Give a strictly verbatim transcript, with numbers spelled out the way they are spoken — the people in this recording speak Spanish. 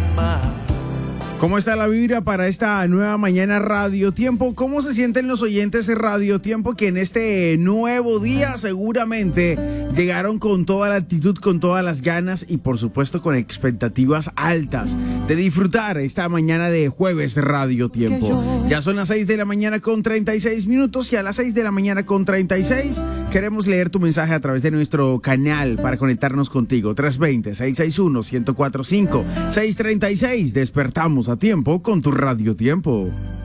¿Cómo está la vibra para esta nueva mañana Radio Tiempo? ¿Cómo se sienten los oyentes de Radio Tiempo que en este nuevo día seguramente llegaron con toda la actitud, con todas las ganas y por supuesto con expectativas altas de disfrutar esta mañana de jueves de Radio Tiempo? Ya son las seis de la mañana con treinta y seis minutos y a las seis de la mañana con treinta y seis queremos leer tu mensaje a través de nuestro canal para conectarnos contigo. tres dos cero, seis seis uno, uno cero cuatro cinco, seis tres seis. Despertamos a tiempo con tu Radio Tiempo.